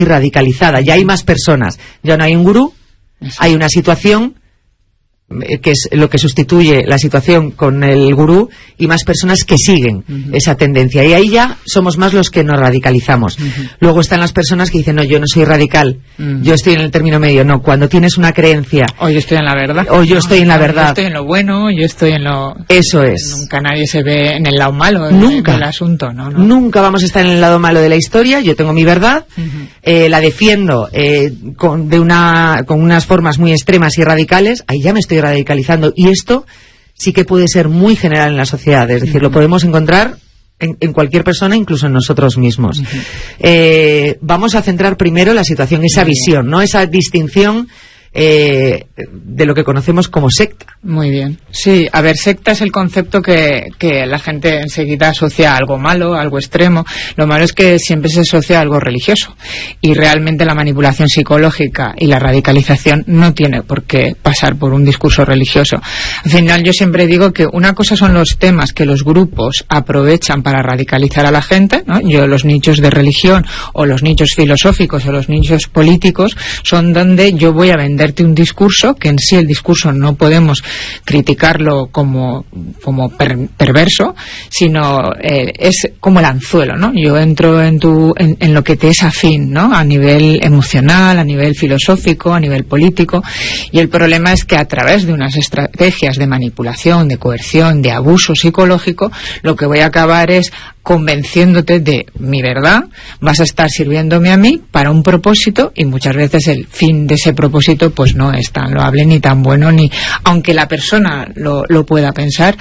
radicalizada, ya hay más personas, ya no hay un gurú, hay una situación que es lo que sustituye la situación con el gurú, y más personas que siguen esa tendencia, y ahí ya somos más los que nos radicalizamos. Luego están las personas que dicen, no, yo no soy radical, yo estoy en el término medio. No, cuando tienes una creencia, o yo estoy en la verdad, o yo estoy en la verdad, yo estoy en lo bueno, yo estoy en lo... Eso es. Nunca nadie se ve en el lado malo del asunto, ¿no? Nunca vamos a estar en el lado malo de la historia. Yo tengo mi verdad, la defiendo con unas formas muy extremas y radicales. Ahí ya me estoy radicalizando, y esto sí que puede ser muy general en la sociedad, es decir, lo podemos encontrar en cualquier persona, incluso en nosotros mismos. Vamos a centrar primero la situación, esa visión, ¿no? Esa distinción de lo que conocemos como secta. Muy bien. Sí, a ver, secta es el concepto que la gente enseguida asocia a algo malo, a algo extremo. Lo malo es que siempre se asocia a algo religioso, y realmente la manipulación psicológica y la radicalización no tiene por qué pasar por un discurso religioso. Al final, yo siempre digo que una cosa son los temas que los grupos aprovechan para radicalizar a la gente, ¿no? Los nichos de religión, o los nichos filosóficos, o los nichos políticos, son donde yo voy a venderte un discurso, que en sí el discurso no podemos criticarlo como perverso, sino es como el anzuelo, ¿no? Yo entro en lo que te es afín, ¿no? A nivel emocional, a nivel filosófico, a nivel político, y el problema es que a través de unas estrategias de manipulación, de coerción, de abuso psicológico, lo que voy a acabar es convenciéndote de mi verdad, vas a estar sirviéndome a mí para un propósito, y muchas veces el fin de ese propósito pues no es tan loable ni tan bueno, ni aunque la persona lo pueda pensar,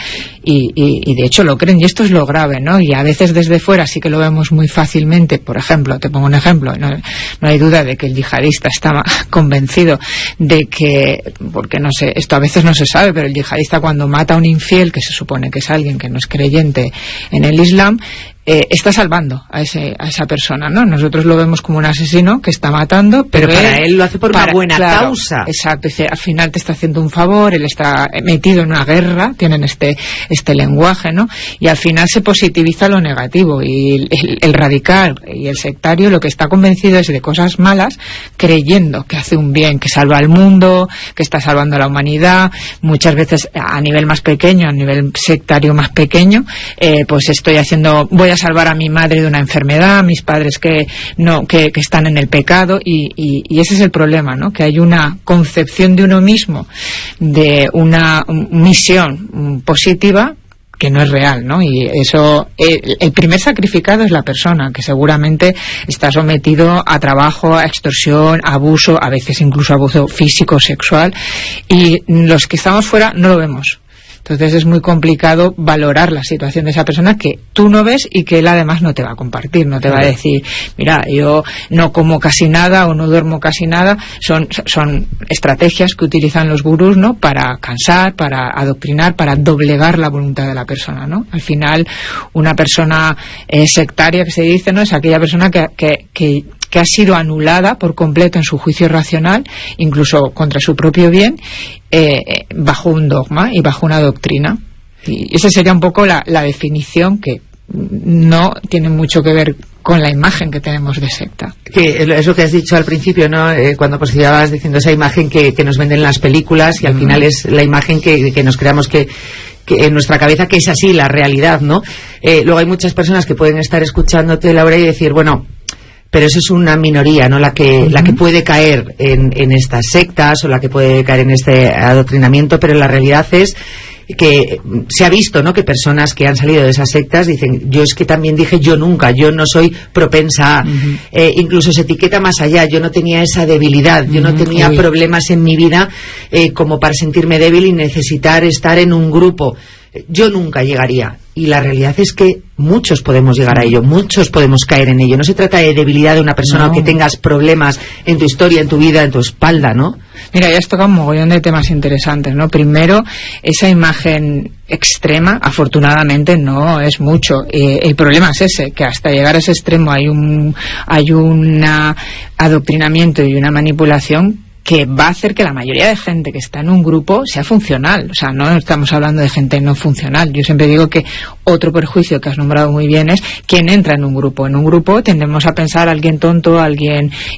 y de hecho lo creen, y esto es lo grave, ¿no? Y a veces desde fuera sí que lo vemos muy fácilmente. Por ejemplo, te pongo un ejemplo, no hay duda de que el yihadista está convencido de que, porque no sé, esto a veces no se sabe, pero el yihadista, cuando mata a un infiel, que se supone que es alguien que no es creyente en el Islam, está salvando a esa persona, ¿no? Nosotros lo vemos como un asesino que está matando, pero para él lo hace por una buena causa. Exacto, dice, al final te está haciendo un favor, él está metido en una guerra, tienen este lenguaje, ¿no? Y al final se positiviza lo negativo, y el radical y el sectario lo que está convencido es de cosas malas, creyendo que hace un bien, que salva al mundo, que está salvando a la humanidad. Muchas veces a nivel más pequeño, a nivel sectario más pequeño, pues voy a salvar a mi madre de una enfermedad, a mis padres que están en el pecado, y ese es el problema, ¿no? Que hay una concepción de uno mismo, de una misión positiva, que no es real, ¿no? Y eso, el primer sacrificado es la persona, que seguramente está sometido a trabajo, a extorsión, a abuso, a veces incluso abuso físico, sexual, y los que estamos fuera no lo vemos. Entonces es muy complicado valorar la situación de esa persona que tú no ves, y que él además no te va a compartir, no te va a decir, mira, yo no como casi nada o no duermo casi nada. Son estrategias que utilizan los gurús, ¿no? Para cansar, para adoctrinar, para doblegar la voluntad de la persona, ¿no? Al final, una persona sectaria, que se dice, ¿no? Es aquella persona que ha sido anulada por completo en su juicio racional, incluso contra su propio bien, bajo un dogma y bajo una doctrina. Y esa sería un poco la definición, que no tiene mucho que ver con la imagen que tenemos de secta. Que es lo que has dicho al principio, ¿no? Cuando ibas diciendo esa imagen que nos venden en las películas, y al final es la imagen que nos creamos que en nuestra cabeza, que es así la realidad, ¿no? Luego hay muchas personas que pueden estar escuchándote, Laura, y decir, bueno, pero eso es una minoría, ¿no? La que puede caer en estas sectas, o la que puede caer en este adoctrinamiento, pero la realidad es que se ha visto, ¿no? Que personas que han salido de esas sectas dicen, yo es que también dije, yo no soy propensa a, incluso se etiqueta más allá, yo no tenía esa debilidad, yo no tenía problemas en mi vida como para sentirme débil y necesitar estar en un grupo. Yo nunca llegaría. Y la realidad es que muchos podemos llegar a ello, muchos podemos caer en ello. No se trata de debilidad de una persona, o que tengas problemas en tu historia, en tu vida, en tu espalda, ¿no? Mira, ya has tocado un mogollón de temas interesantes, ¿no? Primero, esa imagen extrema, afortunadamente, no es mucho. El problema es ese, que hasta llegar a ese extremo hay un adoctrinamiento y una manipulación que va a hacer que la mayoría de gente que está en un grupo sea funcional. O sea, no estamos hablando de gente no funcional. Yo siempre digo que otro perjuicio que has nombrado muy bien es quien entra en un grupo. En un grupo tendemos a pensar alguien tonto, alguien